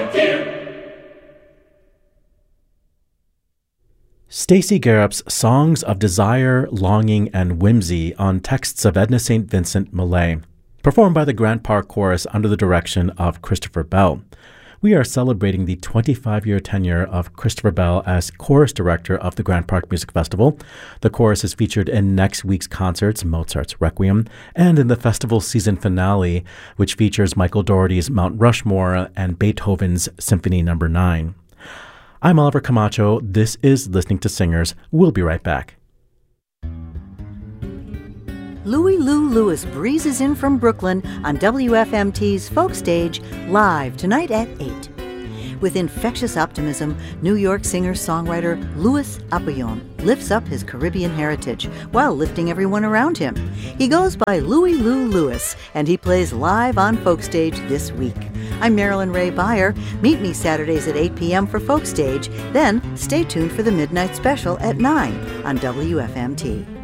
Stacey Garrop's Songs of Desire, Longing, and Whimsy on texts of Edna St. Vincent Millay, performed by the Grant Park Chorus under the direction of Christopher Bell. We are celebrating the 25-year tenure of Christopher Bell as chorus director of the Grant Park Music Festival. The chorus is featured in next week's concerts, Mozart's Requiem, and in the festival season finale, which features Michael Dougherty's Mount Rushmore and Beethoven's Symphony No. 9. I'm Oliver Camacho. This is Listening to Singers. We'll be right back. Louie Lou Lewis breezes in from Brooklyn on WFMT's Folk Stage, live tonight at 8. With infectious optimism, New York singer-songwriter Louis Apollon lifts up his Caribbean heritage while lifting everyone around him. He goes by Louie Lou Lewis, and he plays live on Folk Stage this week. I'm Marilyn Ray Beyer. Meet me Saturdays at 8 p.m. for Folk Stage. Then stay tuned for the Midnight Special at 9 on WFMT.